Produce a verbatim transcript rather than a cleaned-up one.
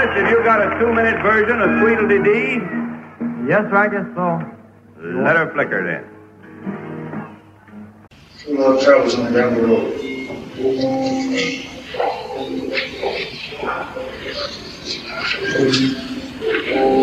Wallace, have you got a two-minute version of Tweedledee? Yes, sir, I guess so. Let her flicker then. Two more travels on down the road. Thank you.